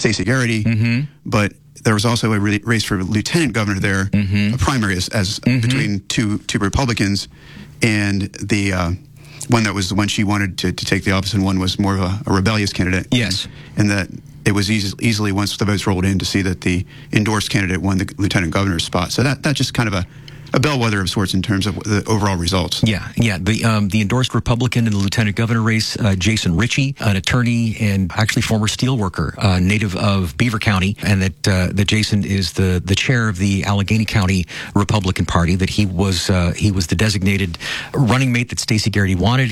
Stacey Garrity, but there was also a race for lieutenant governor there, a primary as between two Republicans, and the one that was the one she wanted to take the office, and one was more of a rebellious candidate. Yes. And that it was easily, once the votes rolled in, to see that the endorsed candidate won the lieutenant governor's spot. So that just kind of a bellwether of sorts in terms of the overall results. Yeah. The endorsed Republican in the lieutenant governor race, Jason Ritchie, an attorney and actually former steelworker, native of Beaver County, and that Jason is the chair of the Allegheny County Republican Party. That he was the designated running mate that Stacey Garrity wanted.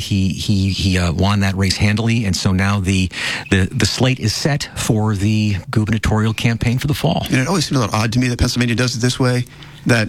He won that race handily, and so now the slate is set for the gubernatorial campaign for the fall. And it always seems a little odd to me that Pennsylvania does it this way. That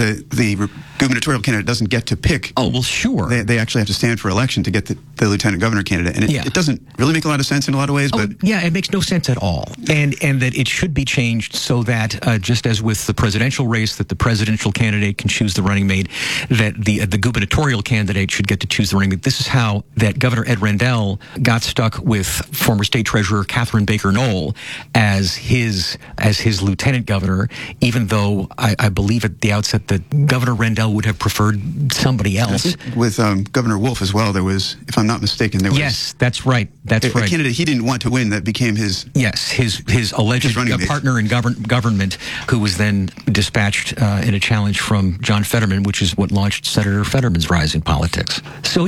the gubernatorial candidate doesn't get to pick. Oh, well, sure. They actually have to stand for election to get the lieutenant governor candidate, and it doesn't really make a lot of sense in a lot of ways. But it makes no sense at all, and that it should be changed so that just as with the presidential race, that the presidential candidate can choose the running mate, that the gubernatorial candidate should get to choose the running mate. This is how that Governor Ed Rendell got stuck with former State Treasurer Catherine Baker Knoll as his lieutenant governor, even though I believe at the outset that Governor Rendell would have preferred somebody else. With Governor Wolf as well, there was, if I'm not mistaken, there was... Yes, that's right. That's a candidate he didn't want to win that became his... Yes, his alleged partner in government, who was then dispatched in a challenge from John Fetterman, which is what launched Senator Fetterman's rise in politics. So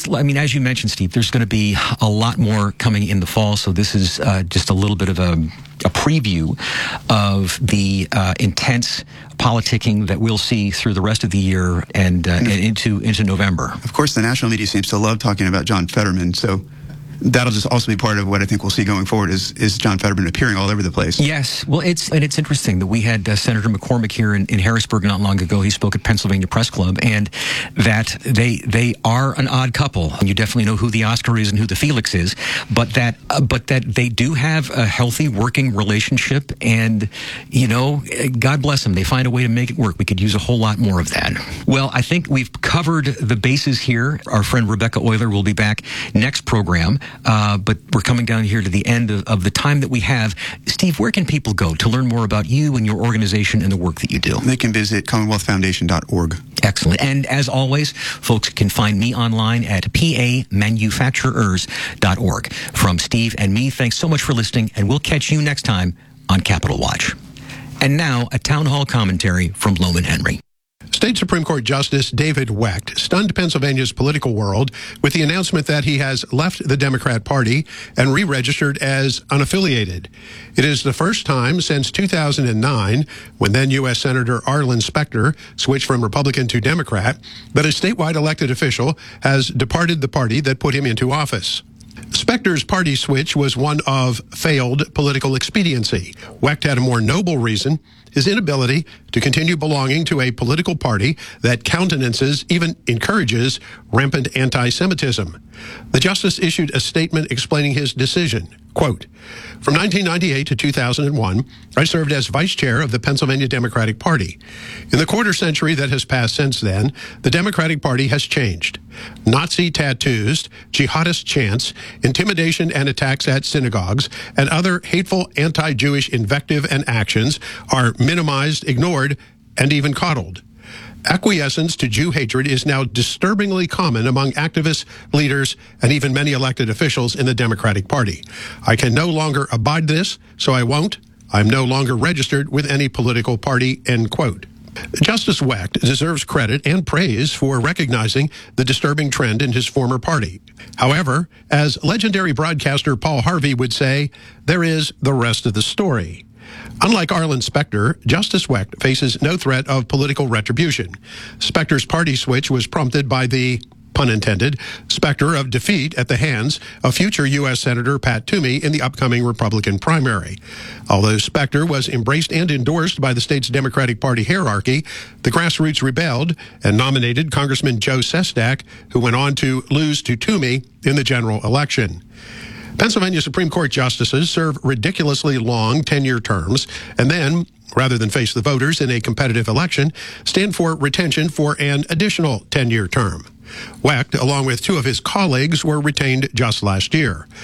as you mentioned, Steve, there's going to be a lot more coming in the fall, so this is just a little bit of a preview of the intense politicking that we'll see through the rest of the year and into November. Of course, the national media seems to love talking about John Fetterman, so that'll just also be part of what I think we'll see going forward is John Fetterman appearing all over the place. Yes. Well, it's interesting that we had Senator McCormick here in Harrisburg not long ago. He spoke at Pennsylvania Press Club, and that they are an odd couple. You definitely know who the Oscar is and who the Felix is, but that they do have a healthy working relationship, and God bless them. They find a way to make it work. We could use a whole lot more of that. Well, I think we've covered the bases here. Our friend Rebecca Euler will be back next program. But we're coming down here to the end of the time that we have. Steve, where can people go to learn more about you and your organization and the work that you do? They can visit CommonwealthFoundation.org. Excellent. And as always, folks can find me online at pamanufacturers.org. From Steve and me, thanks so much for listening, and we'll catch you next time on Capitol Watch. And now, a town hall commentary from Lowman Henry. State Supreme Court Justice David Wecht stunned Pennsylvania's political world with the announcement that he has left the Democrat Party and re-registered as unaffiliated. It is the first time since 2009, when then U.S. Senator Arlen Specter switched from Republican to Democrat, that a statewide elected official has departed the party that put him into office. Specter's party switch was one of failed political expediency. Wecht had a more noble reason: his inability to continue belonging to a political party that countenances, even encourages, rampant anti-Semitism. The justice issued a statement explaining his decision. Quote, "From 1998 to 2001, I served as vice chair of the Pennsylvania Democratic Party. In the quarter century that has passed since then, the Democratic Party has changed. Nazi tattoos, jihadist chants, intimidation and attacks at synagogues, and other hateful anti-Jewish invective and actions are minimized, ignored, and even coddled. Acquiescence to Jew hatred is now disturbingly common among activists, leaders, and even many elected officials in the Democratic Party. I can no longer abide this, so I won't. I'm no longer registered with any political party," end quote. Justice Wecht deserves credit and praise for recognizing the disturbing trend in his former party. However, as legendary broadcaster Paul Harvey would say, there is the rest of the story. Unlike Arlen Specter, Justice Wecht faces no threat of political retribution. Specter's party switch was prompted by the, pun intended, specter of defeat at the hands of future U.S. Senator Pat Toomey in the upcoming Republican primary. Although Specter was embraced and endorsed by the state's Democratic Party hierarchy, the grassroots rebelled and nominated Congressman Joe Sestak, who went on to lose to Toomey in the general election. Pennsylvania Supreme Court justices serve ridiculously long 10-year terms and then, rather than face the voters in a competitive election, stand for retention for an additional 10-year term. Wecht, along with two of his colleagues, were retained just last year.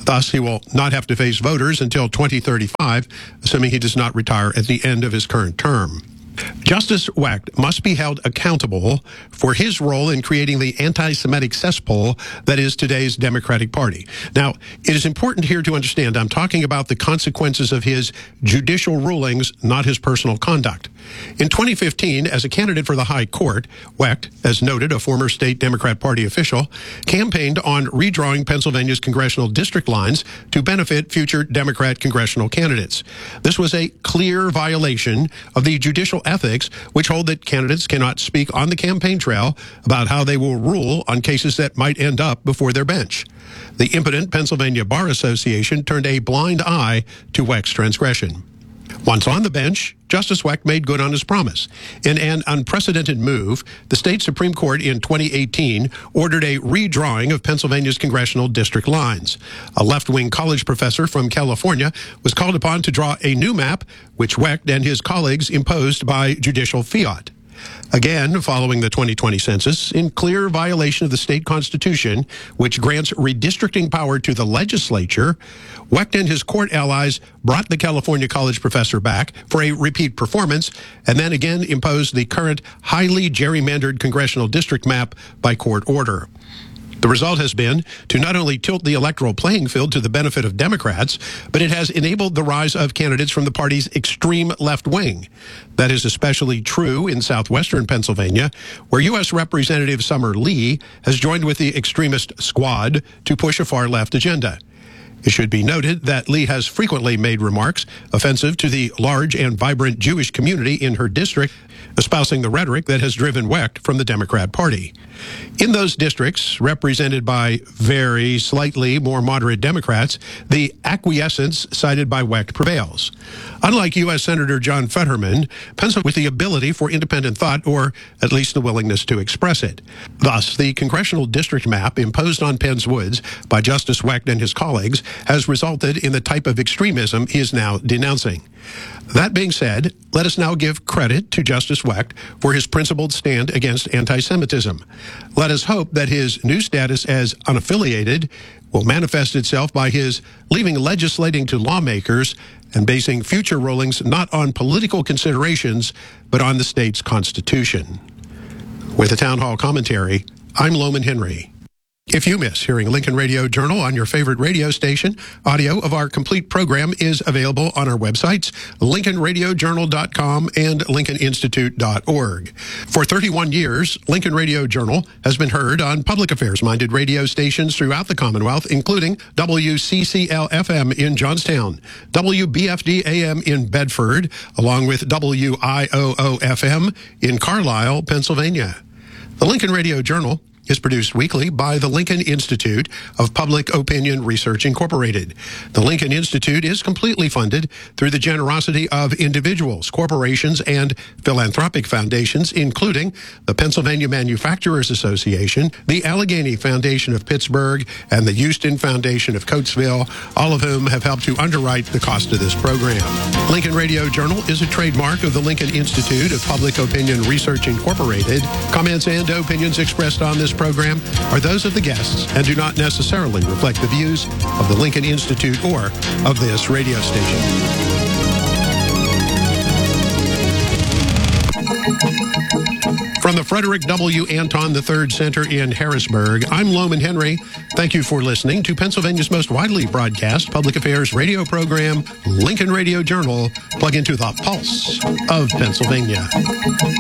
Thus, he will not have to face voters until 2035, assuming he does not retire at the end of his current term. Justice Wecht must be held accountable for his role in creating the anti-Semitic cesspool that is today's Democratic Party. Now, it is important here to understand I'm talking about the consequences of his judicial rulings, not his personal conduct. In 2015, as a candidate for the High Court, Wecht, as noted, a former state Democrat Party official, campaigned on redrawing Pennsylvania's congressional district lines to benefit future Democrat congressional candidates. This was a clear violation of the judicial ethics, which hold that candidates cannot speak on the campaign trail about how they will rule on cases that might end up before their bench. The impotent Pennsylvania Bar Association turned a blind eye to Wecht's transgression. Once on the bench, Justice Wecht made good on his promise. In an unprecedented move, the state Supreme Court in 2018 ordered a redrawing of Pennsylvania's congressional district lines. A left-wing college professor from California was called upon to draw a new map, which Wecht and his colleagues imposed by judicial fiat. Again, following the 2020 census, in clear violation of the state constitution, which grants redistricting power to the legislature, Wecht and his court allies brought the California college professor back for a repeat performance and then again imposed the current highly gerrymandered congressional district map by court order. The result has been to not only tilt the electoral playing field to the benefit of Democrats, but it has enabled the rise of candidates from the party's extreme left wing. That is especially true in southwestern Pennsylvania, where U.S. Representative Summer Lee has joined with the extremist squad to push a far-left agenda. It should be noted that Lee has frequently made remarks offensive to the large and vibrant Jewish community in her district, espousing the rhetoric that has driven Wecht from the Democrat Party. In those districts, represented by very slightly more moderate Democrats, the acquiescence cited by Wecht prevails. Unlike U.S. Senator John Fetterman, Pennsylvania with the ability for independent thought, or at least the willingness to express it. Thus, the congressional district map imposed on Penn's Woods by Justice Wecht and his colleagues has resulted in the type of extremism he is now denouncing. That being said, let us now give credit to Justice Wecht for his principled stand against anti-Semitism. Let us hope that his new status as unaffiliated will manifest itself by his leaving legislating to lawmakers and basing future rulings not on political considerations, but on the state's constitution. With a town hall commentary, I'm Loman Henry. If you miss hearing Lincoln Radio Journal on your favorite radio station, audio of our complete program is available on our websites, lincolnradiojournal.com and lincolninstitute.org. For 31 years, Lincoln Radio Journal has been heard on public affairs-minded radio stations throughout the Commonwealth, including WCCL-FM in Johnstown, WBFD-AM in Bedford, along with WIOO-FM in Carlisle, Pennsylvania. The Lincoln Radio Journal is produced weekly by the Lincoln Institute of Public Opinion Research, Incorporated. The Lincoln Institute is completely funded through the generosity of individuals, corporations, and philanthropic foundations, including the Pennsylvania Manufacturers Association, the Allegheny Foundation of Pittsburgh, and the Houston Foundation of Coatesville, all of whom have helped to underwrite the cost of this program. Lincoln Radio Journal is a trademark of the Lincoln Institute of Public Opinion Research, Incorporated. Comments and opinions expressed on this program are those of the guests and do not necessarily reflect the views of the Lincoln Institute or of this radio station. From the Frederick W. Anton III Center in Harrisburg, I'm Loman Henry. Thank you for listening to Pennsylvania's most widely broadcast public affairs radio program, Lincoln Radio Journal. Plug into the pulse of Pennsylvania.